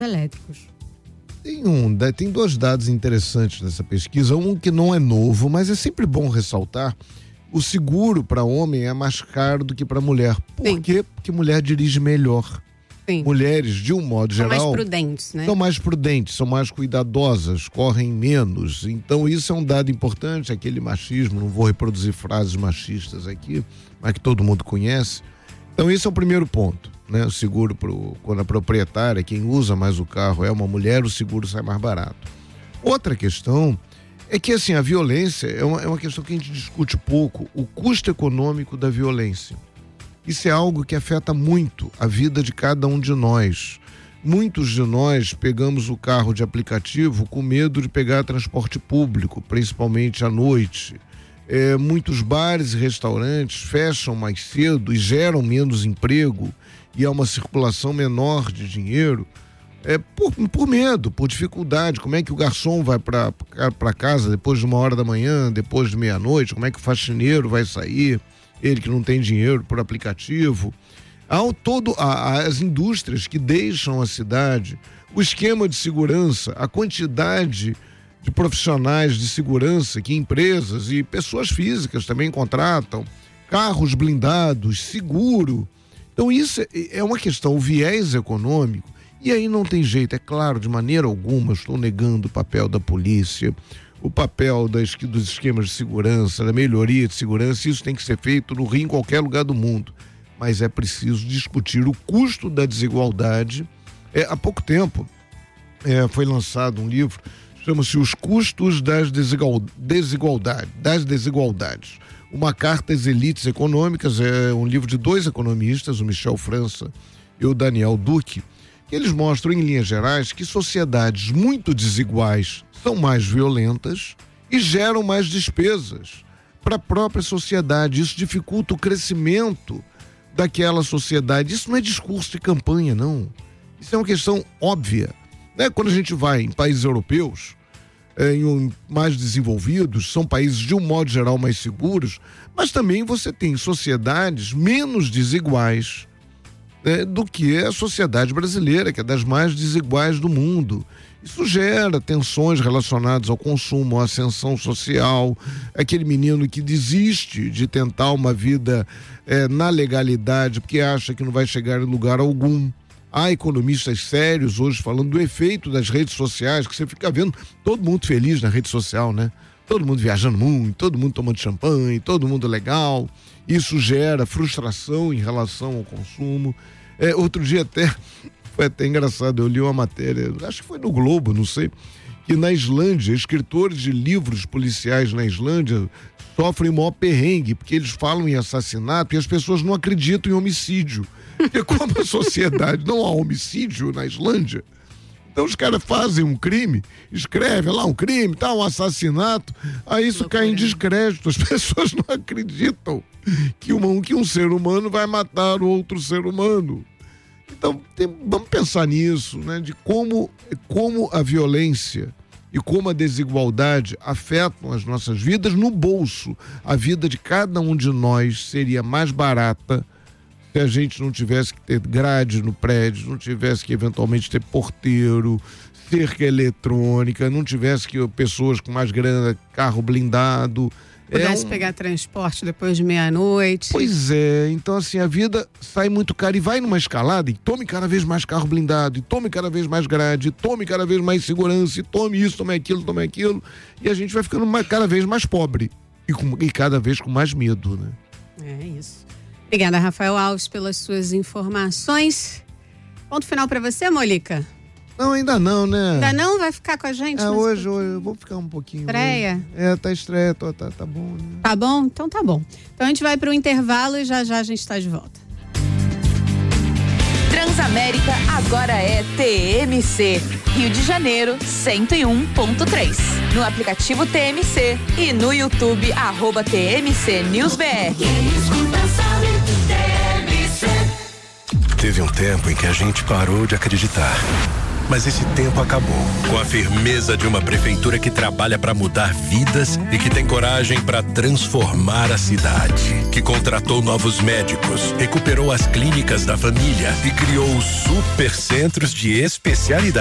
elétricos. Tem 2 dados interessantes nessa pesquisa. Um que não é novo, mas é sempre bom ressaltar. O seguro para homem é mais caro do que para mulher. Por quê? Porque mulher dirige melhor. Sim. Mulheres, de um modo geral, são mais prudentes, né? São mais prudentes, são mais cuidadosas, correm menos. Então isso é um dado importante, aquele machismo, não vou reproduzir frases machistas aqui, mas que todo mundo conhece. Então esse é o primeiro ponto, né? O seguro, quando a proprietária, quem usa mais o carro é uma mulher, o seguro sai mais barato. Outra questão é que, assim, a violência é uma questão que a gente discute pouco, o custo econômico da violência. Isso é algo que afeta muito a vida de cada um de nós. Muitos de nós pegamos o carro de aplicativo com medo de pegar transporte público, principalmente à noite. Muitos bares e restaurantes fecham mais cedo e geram menos emprego e há uma circulação menor de dinheiro por medo, por dificuldade. Como é que o garçom vai para casa depois de 1h da manhã, depois de meia-noite? Como é que o faxineiro vai sair? Ele que não tem dinheiro por aplicativo. As indústrias que deixam a cidade, o esquema de segurança, a quantidade de profissionais de segurança que empresas e pessoas físicas também contratam, carros blindados, seguro. Então isso é uma questão, o viés econômico, e aí não tem jeito, é claro, de maneira alguma estou negando o papel da polícia, o papel dos esquemas de segurança, da melhoria de segurança. Isso tem que ser feito no Rio, em qualquer lugar do mundo. Mas é preciso discutir o custo da desigualdade. Há pouco tempo foi lançado um livro, chama-se Os Custos das Desigualdades. Uma carta às elites econômicas, é um livro de 2 economistas, o Michel França e o Daniel Duque, que eles mostram, em linhas gerais, que sociedades muito desiguais são mais violentas e geram mais despesas para a própria sociedade. Isso dificulta o crescimento daquela sociedade. Isso não é discurso de campanha, não. Isso é uma questão óbvia, né? Quando a gente vai em países europeus, em mais desenvolvidos, são países de um modo geral mais seguros, mas também você tem sociedades menos desiguais do que a sociedade brasileira, que é das mais desiguais do mundo. Isso gera tensões relacionadas ao consumo, à ascensão social, aquele menino que desiste de tentar uma vida na legalidade porque acha que não vai chegar em lugar algum. Há economistas sérios hoje falando do efeito das redes sociais, que você fica vendo todo mundo feliz na rede social, né? Todo mundo viajando muito, todo mundo tomando champanhe, todo mundo legal. Isso gera frustração em relação ao consumo. Outro dia foi até engraçado, eu li uma matéria, acho que foi no Globo, não sei, que na Islândia, escritores de livros policiais na Islândia sofrem o maior perrengue, porque eles falam em assassinato e as pessoas não acreditam em homicídio. Porque como a sociedade não há homicídio na Islândia, então os caras fazem um crime, escrevem lá um crime, um assassinato, aí isso cai em descrédito, as pessoas não acreditam que um ser humano vai matar o outro ser humano. Então, vamos pensar nisso, né? De como a violência e como a desigualdade afetam as nossas vidas no bolso. A vida de cada um de nós seria mais barata se a gente não tivesse que ter grade no prédio, não tivesse que eventualmente ter porteiro, cerca eletrônica, não tivesse que pessoas com mais grana, carro blindado. Pudesse pegar transporte depois de meia-noite. Pois é, então assim, a vida sai muito cara e vai numa escalada e tome cada vez mais carro blindado, e tome cada vez mais grade, e tome cada vez mais segurança, e tome isso, tome aquilo, e a gente vai ficando cada vez mais pobre e cada vez com mais medo, né? É isso. Obrigada, Rafael Alves, pelas suas informações. Ponto final para você, Molica? Não, ainda não, né? Ainda não? Vai ficar com a gente? Hoje eu vou ficar um pouquinho. Estreia? Tá estreia, tá bom, né? Tá bom? Então tá bom. Então a gente vai pro intervalo e já a gente tá de volta. Transamérica agora é TMC. Rio de Janeiro, 101.3. No aplicativo TMC e no YouTube, @TMC NewsBR. Teve um tempo em que a gente parou de acreditar. Mas esse tempo acabou. Com a firmeza de uma prefeitura que trabalha para mudar vidas e que tem coragem para transformar a cidade. Que contratou novos médicos, recuperou as clínicas da família e criou os supercentros de especialidade.